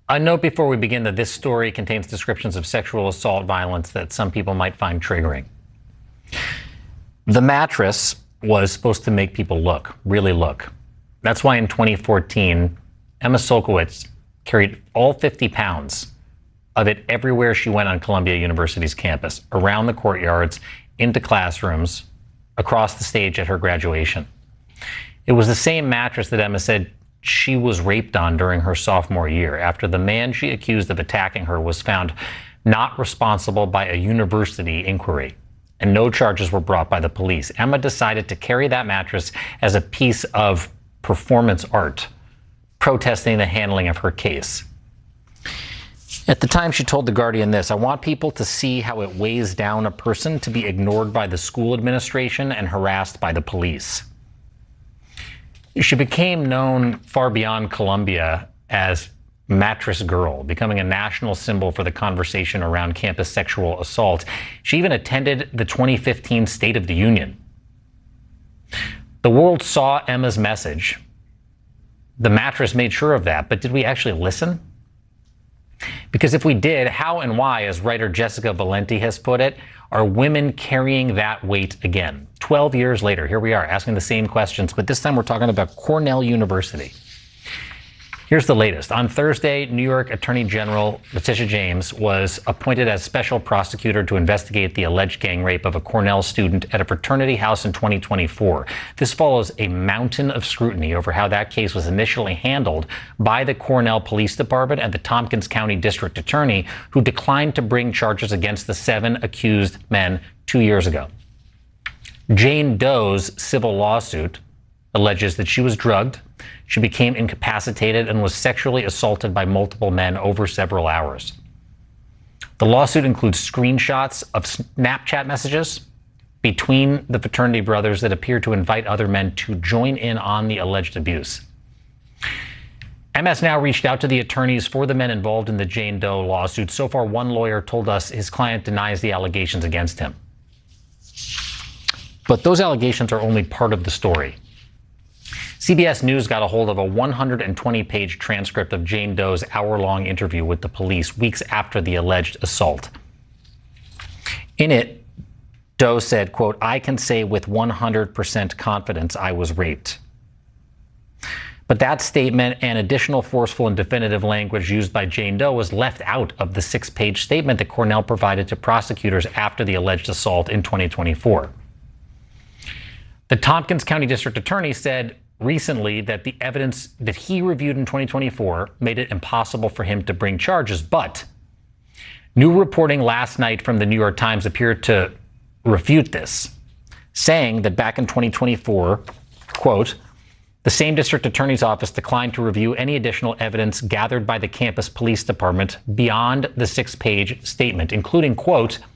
A note before we begin that this story contains descriptions of sexual assault violence that some people might find triggering. The mattress was supposed to make people look, really look. That's why in 2014, Emma Sulkowicz carried all 50 pounds of it everywhere she went on Columbia University's campus, around the courtyards, into classrooms, across the stage at her graduation. It was the same mattress that Emma said she was raped on during her sophomore year, after the man she accused of attacking her was found not responsible by a university inquiry, and no charges were brought by the police. Emma decided to carry that mattress as a piece of performance art, protesting the handling of her case. At the time, she told The Guardian this: "I want people to see how it weighs down a person to be ignored by the school administration and harassed by the police." She became known far beyond Columbia as Mattress Girl, becoming a national symbol for the conversation around campus sexual assault. She even attended the 2015 State of the Union. The world saw Emma's message. The mattress made sure of that, but did we actually listen? Because if we did, how and why, as writer Jessica Valenti has put it, are women carrying that weight again? 12 years later, here we are asking the same questions, but this time we're talking about Cornell University. Here's the latest. On Thursday, New York Attorney General Letitia James was appointed as special prosecutor to investigate the alleged gang rape of a Cornell student at a fraternity house in 2024. This follows a mountain of scrutiny over how that case was initially handled by the Cornell Police Department and the Tompkins County District Attorney, who declined to bring charges against the 7 accused men 2 years ago. Jane Doe's civil lawsuit alleges that she was drugged, she became incapacitated, and was sexually assaulted by multiple men over several hours. The lawsuit includes screenshots of Snapchat messages between the fraternity brothers that appear to invite other men to join in on the alleged abuse. MS now reached out to the attorneys for the men involved in the Jane Doe lawsuit. So far, one lawyer told us his client denies the allegations against him. But those allegations are only part of the story. CBS News got a hold of a 120-page transcript of Jane Doe's hour-long interview with the police weeks after the alleged assault. In it, Doe said, quote, "I can say with 100% confidence I was raped." But that statement and additional forceful and definitive language used by Jane Doe was left out of the 6-page statement that Cornell provided to prosecutors after the alleged assault in 2024. The Tompkins County District Attorney said recently that the evidence that he reviewed in 2024 made it impossible for him to bring charges. But new reporting last night from the New York Times appeared to refute this, saying that back in 2024, quote, "The same district attorney's office declined to review any additional evidence gathered by the campus police department beyond the 6-page statement, including, quote,